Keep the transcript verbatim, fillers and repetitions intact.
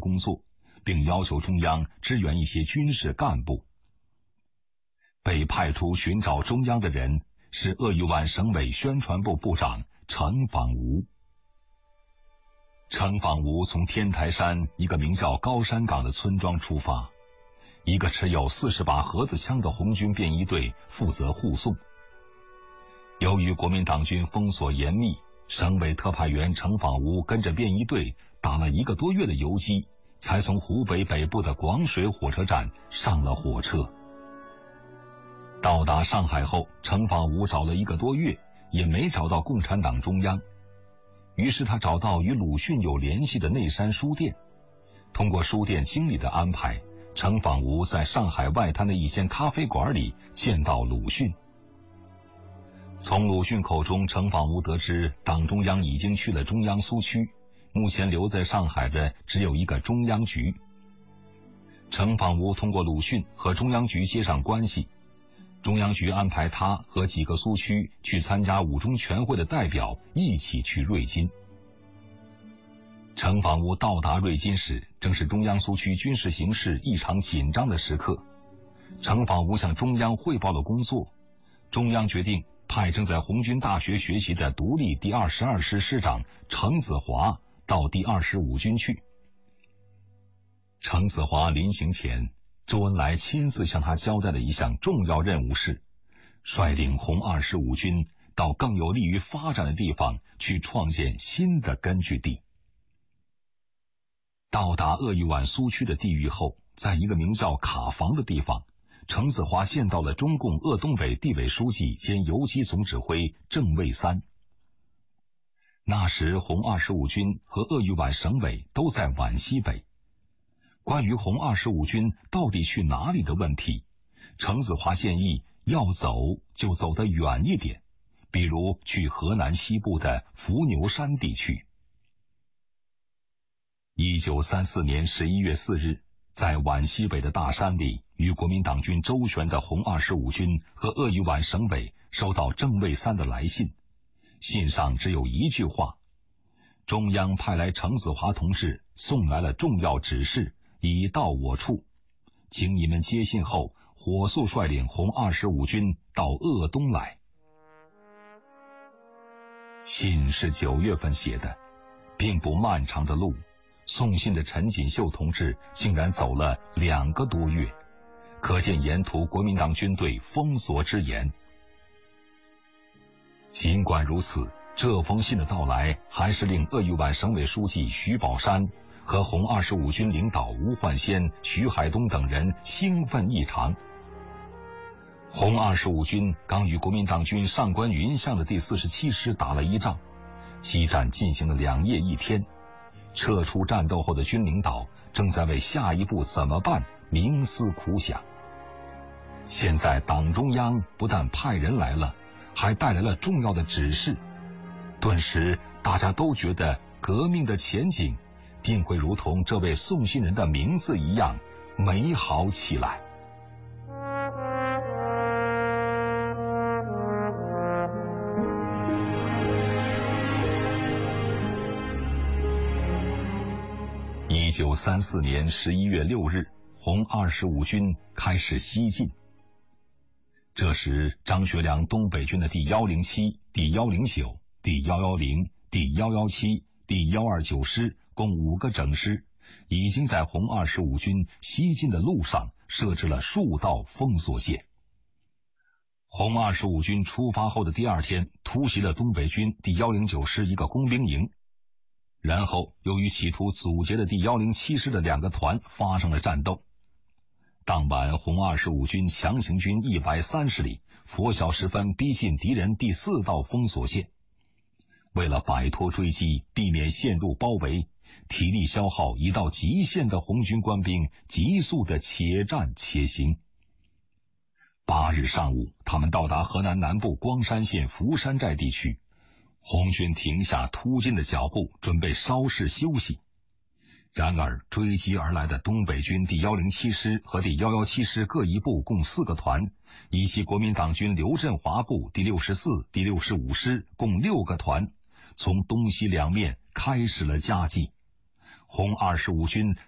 工作，并要求中央支援一些军事干部。被派出寻找中央的人是鄂豫皖省委宣传部部长程仿吾。程仿吾从天台山一个名叫高山岗的村庄出发，一个持有四十把盒子枪的红军便衣队负责护送。由于国民党军封锁严密，省委特派员程仿吾跟着便衣队打了一个多月的游击，才从湖北北部的广水火车站上了火车。到达上海后，程仿吾找了一个多月，也没找到共产党中央。于是他找到与鲁迅有联系的内山书店，通过书店经理的安排，程仿吾在上海外滩的一间咖啡馆里见到鲁迅。从鲁迅口中，程仿吾得知党中央已经去了中央苏区，目前留在上海的只有一个中央局。程仿吾通过鲁迅和中央局接上关系，中央局安排他和几个苏区去参加五中全会的代表一起去瑞金。程仿吾到达瑞金时，正是中央苏区军事形势异常紧张的时刻。程仿吾向中央汇报了工作，中央决定派正在红军大学学习的独立第二十二师师长程子华到第二十五军去。程子华临行前，周恩来亲自向他交代了一项重要任务是，率领红二十五军到更有利于发展的地方去创建新的根据地。到达鄂豫皖苏区的地域后，在一个名叫卡房的地方，程子华见到了中共鄂东北地委书记兼游击总指挥郑卫三。那时红二十五军和鄂豫皖省委都在皖西北。关于红二十五军到底去哪里的问题，程子华建议要走就走得远一点，比如去河南西部的伏牛山地区。一九三四年十一月四日，在皖西北的大山里，与国民党军周旋的红二十五军和鄂豫皖省委收到郑卫三的来信，信上只有一句话：中央派来程子华同志送来了重要指示，已到我处，请你们接信后火速率领红二十五军到鄂东来。信是九月份写的，并不漫长的路，送信的陈锦绣同志竟然走了两个多月，可见沿途国民党军队封锁之严。尽管如此，这封信的到来还是令鄂豫皖省委书记徐宝山和红二十五军领导吴焕先、徐海东等人兴奋异常。红二十五军刚与国民党军上官云相的第四十七师打了一仗，激战进行了两夜一天。撤出战斗后的军领导正在为下一步怎么办冥思苦想。现在党中央不但派人来了，还带来了重要的指示，顿时大家都觉得革命的前景定会如同这位送信人的名字一样美好起来。一九三四年十一月六日，红二十五军开始西进。这时张学良东北军的第一零七、第一零九、第一一零、第一一七、第一二九师共五个整师，已经在红二十五军西进的路上设置了数道封锁线。红二十五军出发后的第二天，突袭了东北军第一零九师一个工兵营，然后又与企图阻截的第一零七师的两个团发生了战斗。当晚红二十五军强行军一百三十里，拂晓时分逼近敌人第四道封锁线。为了摆脱追击，避免陷入包围，体力消耗已到极限的红军官兵急速的且战且行。八日上午，他们到达河南南部光山县福山寨地区，红军停下突进的脚步，准备稍事休息。然而追击而来的东北军第一零七师和第一一七师各一部共四个团，以及国民党军刘振华部第六十四、第六十五师共六个团，从东西两面开始了夹击。红二十五军